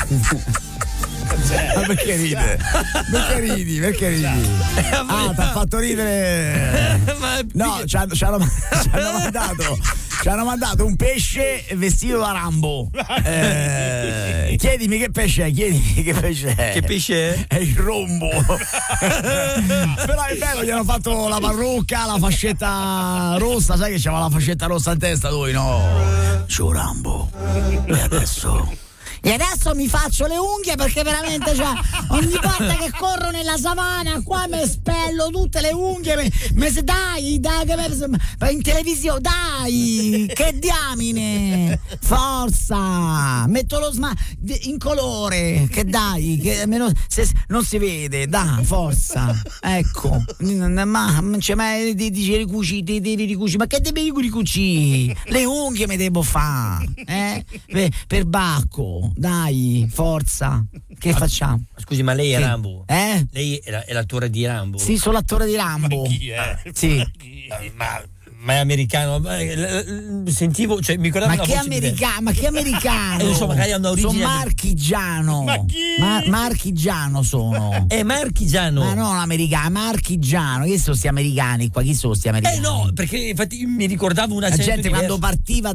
Ma perché ride? Perché ridi? Ah, ti ha fatto ridere. No, ci hanno mandato un pesce vestito da Rambo. Chiedimi che pesce è, Che pesce è? È il rombo. Però è bello, gli hanno fatto la parrucca, la fascetta rossa, sai che c'aveva la fascetta rossa in testa lui, no? C'ho Rambo. E adesso mi faccio le unghie perché veramente ogni volta che corro nella savana qua mi spello tutte le unghie, dai, in televisione, dai, che diamine, forza, metto lo in colore, che dai, che almeno se non si vede, dai, forza, ecco, ma non c'è mai, dice devi ricucire, ma che devi ricucire? Le unghie mi devo fare, per Bacco. Dai, forza. Che facciamo? Scusi, ma lei è Rambo? Lei è l'attore di Rambo? Sì, sono l'attore di Rambo. Ma chi è? Sì. Ma è americano? Sentivo, cioè mi ricordavo ma che americano? Non so, magari ha un'origine. Sono marchigiano. Ma chi? Marchigiano sono. È marchigiano. Ma non americano, marchigiano. Chi sono sti americani qua? Chi sono sti americani? No, perché infatti mi ricordavo una gente quando partiva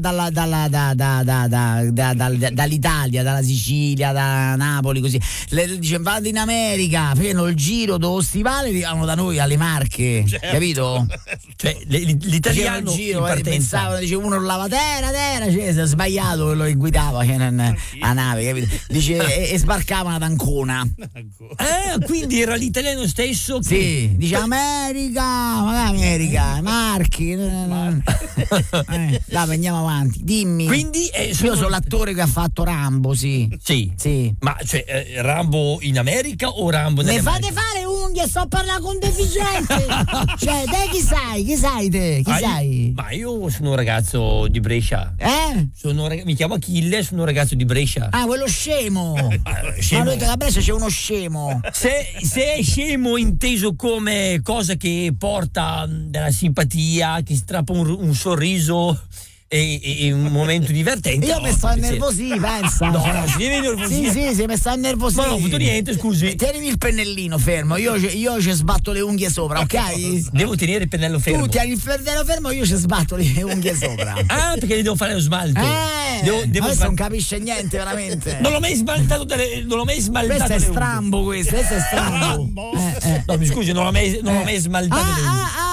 dall'Italia, dalla Sicilia, da Napoli, così. Le dice vado in America, fanno il giro dello stivale, arrivano da noi alle Marche, certo. Capito? Cioè l'italiano giro, pensavano, dice uno urlava terra, cioè, si è sbagliato quello che guidava a nave, capito? Dice e sbarcavano ad Ancona. Quindi era l'italiano stesso che... Sì, dice America, Marchi. Dai, andiamo avanti, dimmi. Quindi io sono l'attore che ha fatto Rambo, sì. Ma cioè Rambo in America o Rambo mi fate fare unghie, sto parlando con deficienti. Cioè, te chi sai te? Chi sei? Ma io sono un ragazzo di Brescia. Mi chiamo Achille, sono un ragazzo di Brescia. Ah, quello scemo. Ma lui da Brescia c'è uno scemo. Se è scemo inteso come cosa che porta della simpatia, che strappa un sorriso e un momento divertente. Io mi sto innervosì, pensa. No, si deve innervosire. Sì, mi sta innervosì. Ma non ho avuto niente, scusi. Tienimi il pennellino fermo, io ci sbatto le unghie sopra, ok? Devo tenere il pennello fermo. Tu tieni il pennello fermo, io ci sbatto le unghie sopra. Perché devo fare lo smalto. Adesso non capisce niente, veramente. Non l'ho mai smaltato questo è strambo, questo è strambo. No, mi scusi, non l'ho mai smaltato le unghie.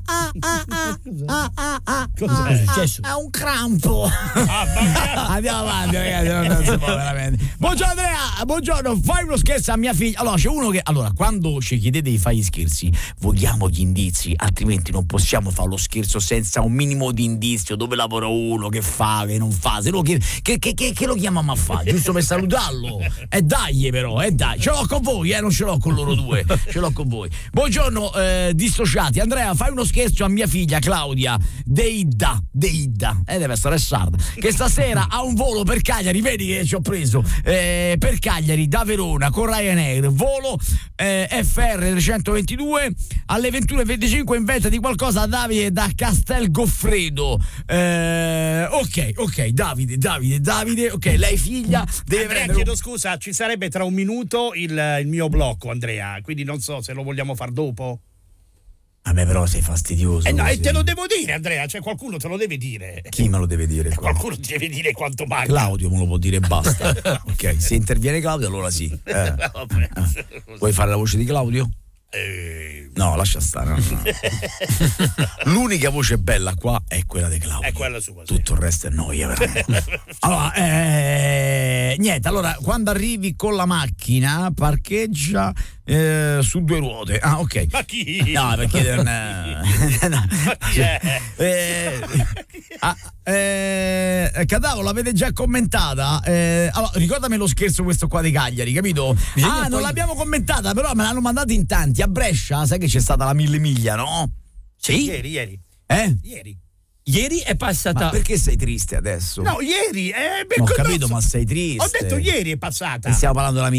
Cosa è successo? È un crampo. Andiamo avanti, ragazzi, non si può veramente. Buongiorno Andrea, buongiorno, fai uno scherzo a mia figlia. Allora c'è uno che, quando ci chiedete di fare gli scherzi, vogliamo gli indizi, altrimenti non possiamo fare lo scherzo senza un minimo di indizio, dove lavora uno, che fa, che non fa, se no che lo chiamiamo a fare, giusto per salutarlo. Dai però, dai, ce l'ho con voi, non ce l'ho con loro due, ce l'ho con voi. Buongiorno dissociati, Andrea, fai uno scherzo a mia figlia Claudia Deida, deve essere sarda, che stasera ha un volo per Cagliari, vedi che ci ho preso, per Cagliari da Verona con Ryanair, volo FR 322 alle 21:25, inventa di qualcosa a Davide da Castel Goffredo. Ok, Davide, ok, lei figlia deve prendere. Chiedo scusa, ci sarebbe tra un minuto il mio blocco, Andrea, quindi non so se lo vogliamo far dopo. A me però sei fastidioso. No, e te lo devo dire, Andrea, cioè qualcuno te lo deve dire. Chi me lo deve dire? Qualcuno ti deve dire quanto manca. Claudio me lo può dire e basta. Ok, se interviene Claudio allora sì. Vuoi fare la voce di Claudio? No, lascia stare. No. L'unica voce bella qua è quella di Claudio. È quella sua. Sì. Tutto il resto è noia, veramente. Allora, niente, allora quando arrivi con la macchina parcheggia su due ruote. Ah, ok. Ma chi? No, perché no. Ma chi è? Cadavolo, l'avete già commentata? Allora, ricordami lo scherzo questo qua di Cagliari, capito? Non l'abbiamo commentata, però me l'hanno mandato in tanti. A Brescia, sai che c'è stata la 1000 miglia, no? Sì? Ieri. Ieri è passata. Ma perché sei triste adesso? No, ieri. Ho capito, ma sei triste. Ho detto ieri è passata. Stiamo parlando della